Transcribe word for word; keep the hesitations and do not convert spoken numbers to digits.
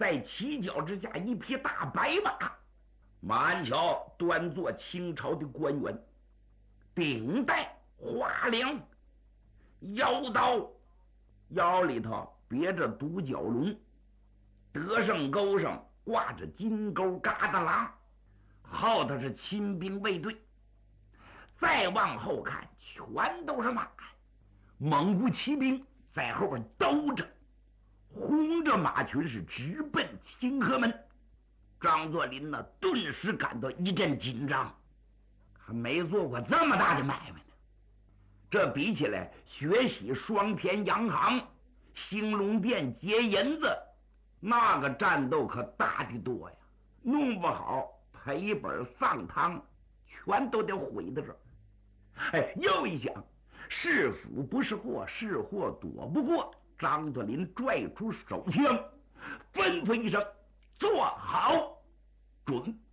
在犄角之下一匹大白马，马鞍桥端坐清朝的官员，顶戴花梁，腰刀腰里头别着独角龙，得胜钩上挂着金钩疙瘩郎，后头是亲兵卫队。再往后看，全都是马，蒙古骑兵在后边兜着，轰着马群是直奔清河门。张作霖呢，顿时感到一阵紧张，还没做过这么大的买卖呢。这比起来，学习双田洋行、兴隆殿劫银子，那个战斗可大的多呀！弄不好赔本丧汤，全都得毁在这儿。哎，又一想，是福不是祸，是祸躲不过。张作霖拽出手枪，吩咐一声：“坐好，准。”